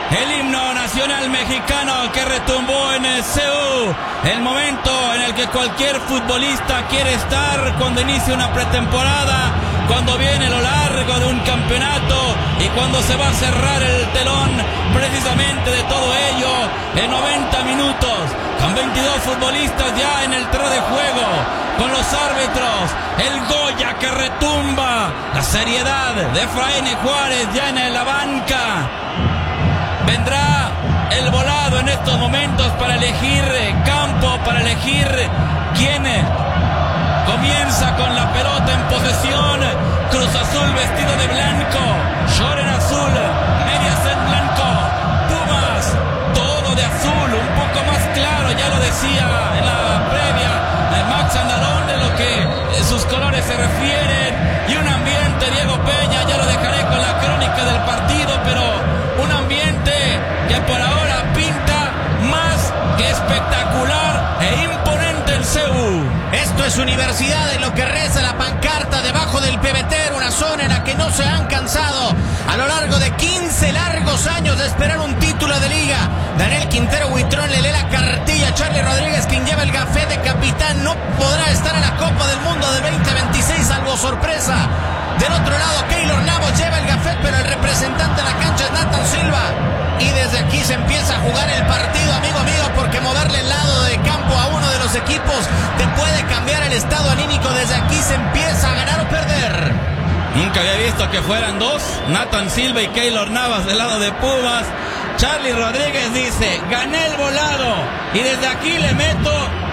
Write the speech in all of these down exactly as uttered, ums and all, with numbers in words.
El himno nacional mexicano que retumbó en el Seúl, el momento en el que cualquier futbolista quiere estar cuando inicia una pretemporada, cuando viene lo largo de un campeonato y cuando se va a cerrar el telón precisamente de todo ello en noventa minutos, con veintidós futbolistas ya en el terreno de juego, con los árbitros, el Goya que retumba, la seriedad de Efraín Juárez ya en la banca. Vendrá el volado en estos momentos para elegir campo, para elegir quién comienza con la pelota en posesión. Cruz Azul vestido de blanco, short en azul, medias en blanco, Pumas todo de azul, un poco más claro, ya lo decía en la previa de Max Andalón de lo que sus colores se refieren, y un ambiente, Diego Peña, ya lo dejaré con la crónica del partido, pero un ambiente que por ahora pinta más que espectacular e imponente en Seúl. Esto es Universidad, en lo que reza la pancarta debajo del pebetero, una zona en la que no se han cansado a lo largo de quince largos años de esperar un título de liga. Daniel Quintero Huitrón le lee la cartilla a Charly Rodríguez, quien lleva el gafé de capitán. No podrá estar en la Copa del Mundo del veinte veintiséis, salvo sorpresa. Del otro lado, Keylor Navas lleva el gafet, pero el representante en la cancha es Nathan Silva. Y desde aquí se empieza a jugar el partido, amigo mío, porque moverle el lado de campo a uno de los equipos te puede cambiar el estado anímico. Desde aquí se empieza a ganar o perder. Nunca había visto que fueran dos, Nathan Silva y Keylor Navas del lado de Pumas. Charly Rodríguez dice, gané el volado, y desde aquí le meto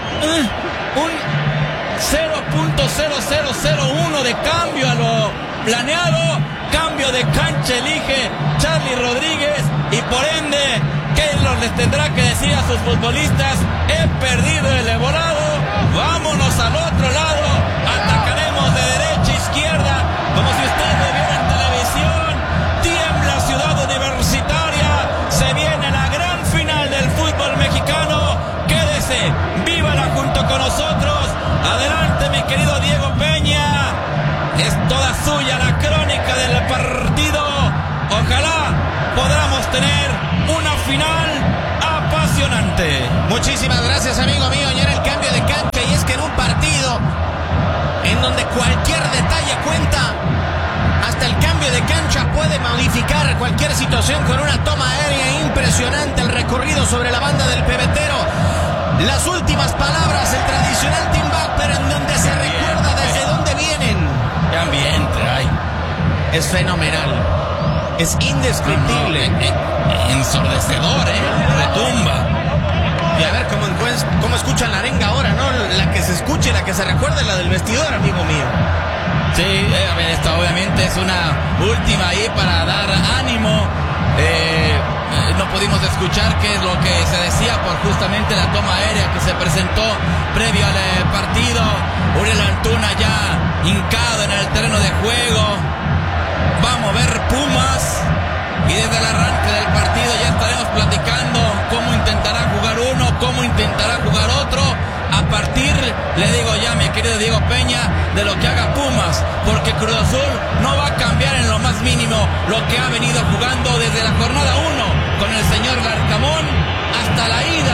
uh, un cero punto cero cero cero uno de cambio a lo planeado. Cambio de cancha elige Charly Rodríguez, y por ende Keylor les tendrá que decir a sus futbolistas, he perdido el volado, vámonos al otro lado, atacaremos de derecha a izquierda, como si ustedes lo vieran en televisión. Tiembla Ciudad Universitaria, se viene la gran final del fútbol mexicano. Quédese, vívala junto con nosotros. Adelante, mi querido Diego Peña, es toda suya la crónica del partido. Ojalá podamos tener una final apasionante. Muchísimas gracias, amigo mío. Y era el cambio de cancha, y es que en un partido en donde cualquier detalle cuenta, hasta el cambio de cancha puede modificar cualquier situación. Con una toma aérea impresionante, el recorrido sobre la banda del pebetero, las últimas palabras, el tradicional team back, pero en donde se recuerda desde dónde vienen. Qué ambiente hay. Es fenomenal, es indescriptible, no, no, eh, eh, ensordecedor, eh, retumba. Y a ver cómo, cómo escuchan la arenga ahora, ¿no? La que se escuche, la que se recuerde, la del vestidor, amigo mío. Sí, eh, a ver, esta obviamente es una última ahí para dar ánimo. Eh, eh, no pudimos escuchar qué es lo que se decía por justamente la toma aérea que se presentó previo al eh, partido. Uriel Antuna ya hincado en el terreno de juego. Va a mover Pumas, y desde el arranque del partido ya estaremos platicando cómo intentará jugar uno, cómo intentará jugar otro, a partir, le digo ya, mi querido Diego Peña, de lo que haga Pumas, porque Cruz Azul no va a cambiar en lo más mínimo lo que ha venido jugando desde la jornada uno con el señor Larcamón hasta la ida,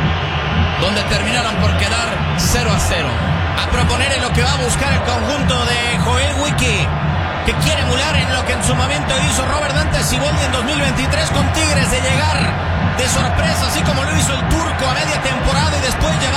donde terminaron por quedar cero a cero. A proponer en lo que va a buscar el conjunto de Joel Wiki, que quiere emular en lo que en su momento hizo Robert Dante Siboldi en dos mil veintitrés con Tigres, de llegar de sorpresa, así como lo hizo el turco a media temporada, y después llegar